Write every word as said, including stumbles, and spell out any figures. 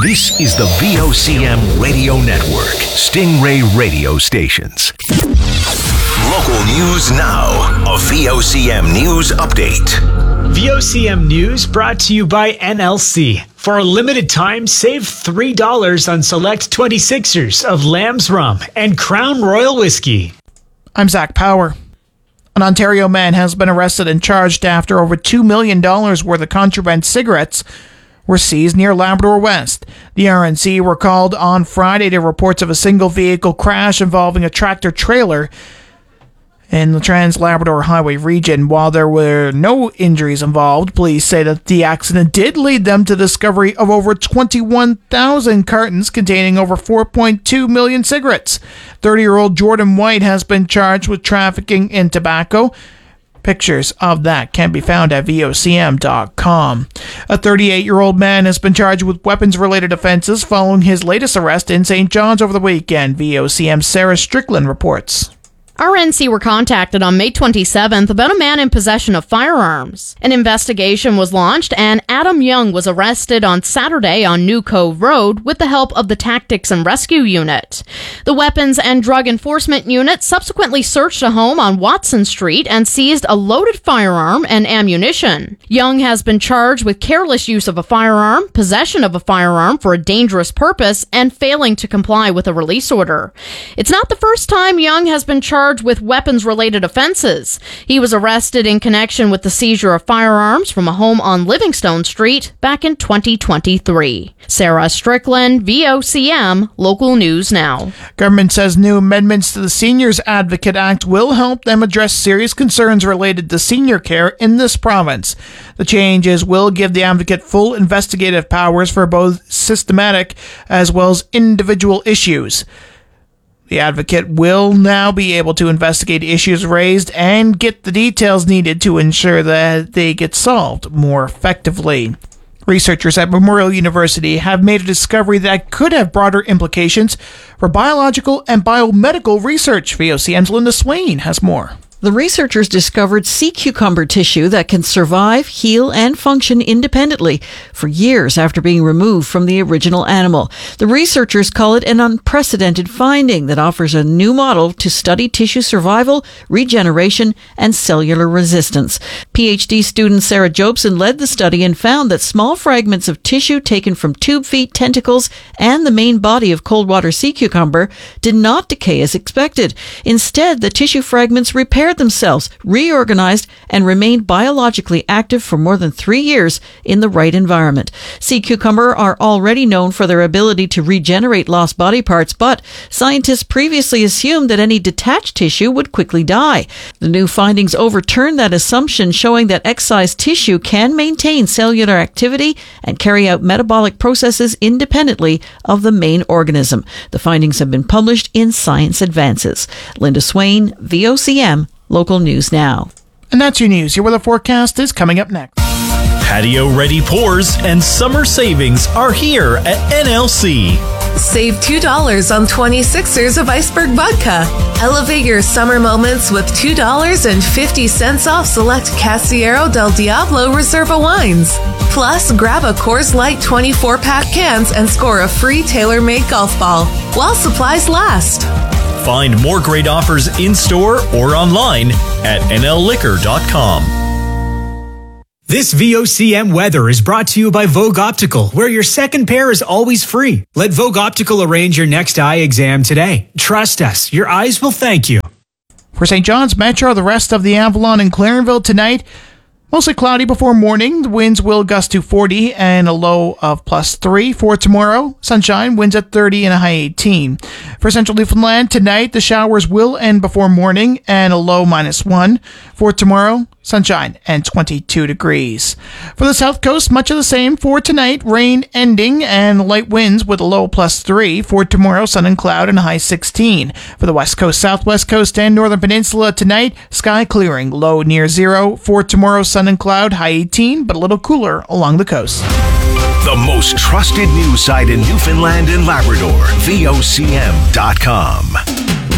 This is the V O C M Radio Network, Stingray Radio Stations. Local news now. A V O C M News Update. V O C M News brought to you by N L C. For a limited time, save three dollars on select twenty-sixers of Lamb's Rum and Crown Royal Whiskey. I'm Zach Power. An Ontario man has been arrested and charged after over two million dollars worth of contraband cigarettes were seized near Labrador West. The R N C were called on Friday to reports of a single vehicle crash involving a tractor trailer in the Trans-Labrador Highway region. While there were no injuries involved, police say that the accident did lead them to the discovery of over twenty-one thousand cartons containing over four point two million cigarettes. thirty-year-old Jordan White has been charged with trafficking in tobacco. Pictures of that can be found at V O C M dot com. A thirty-eight-year-old man has been charged with weapons-related offenses following his latest arrest in Saint John's over the weekend. V O C M's Sarah Strickland reports. R N C were contacted on May twenty-seventh about a man in possession of firearms. An investigation was launched, and Adam Young was arrested on Saturday on New Cove Road with the help of the Tactics and Rescue Unit. The Weapons and Drug Enforcement Unit subsequently searched a home on Watson Street and seized a loaded firearm and ammunition. Young has been charged with careless use of a firearm, possession of a firearm for a dangerous purpose, and failing to comply with a release order. It's not the first time Young has been charged with weapons-related offenses. He was arrested in connection with the seizure of firearms from a home on Livingstone Street back in twenty twenty-three. Sarah Strickland, V O C M, Local News Now. Government says new amendments to the Seniors Advocate Act will help them address serious concerns related to senior care in this province. The changes will give the advocate full investigative powers for both systematic as well as individual issues. The advocate will now be able to investigate issues raised and get the details needed to ensure that they get solved more effectively. Researchers at Memorial University have made a discovery that could have broader implications for biological and biomedical research. V O C M's Linda Swain has more. The researchers discovered sea cucumber tissue that can survive, heal, and function independently for years after being removed from the original animal. The researchers call it an unprecedented finding that offers a new model to study tissue survival, regeneration, and cellular resistance. PhD student Sarah Jobson led the study and found that small fragments of tissue taken from tube feet, tentacles, and the main body of cold water sea cucumber did not decay as expected. Instead, the tissue fragments repaired themselves, reorganized, and remained biologically active for more than three years in the right environment. Sea cucumber are already known for their ability to regenerate lost body parts, but scientists previously assumed that any detached tissue would quickly die. The new findings overturned that assumption, showing that excised tissue can maintain cellular activity and carry out metabolic processes independently of the main organism. The findings have been published in Science Advances. Linda Swain, V O C M, Local News Now. And that's your news. Your weather forecast is coming up next. Patio-ready pours and summer savings are here at N L C. Save two dollars on twenty-sixers of Iceberg Vodka. Elevate your summer moments with two dollars and fifty cents off select Casillero del Diablo Reserva wines. Plus, grab a Coors Light twenty-four pack cans and score a free tailor-made golf ball while supplies last. Find more great offers in-store or online at N L liquor dot com. This V O C M weather is brought to you by Vogue Optical, where your second pair is always free. Let Vogue Optical arrange your next eye exam today. Trust us, your eyes will thank you. For Saint John's Metro, the rest of the Avalon and Clarenville tonight, mostly cloudy before morning. The winds will gust to forty and a low of plus three. For tomorrow, sunshine, winds at thirty and a high eighteen. For Central Newfoundland, tonight, the showers will end before morning and a low minus one. For tomorrow, sunshine and twenty-two degrees. For the South Coast, much of the same. For tonight, rain ending and light winds with a low plus three. For tomorrow, sun and cloud and a high sixteen. For the West Coast, Southwest Coast, and Northern Peninsula tonight, sky clearing, low near zero. For tomorrow, sun and cloud, high eighteen, but a little cooler along the coast. The most trusted news site in Newfoundland and Labrador, V O C M dot com.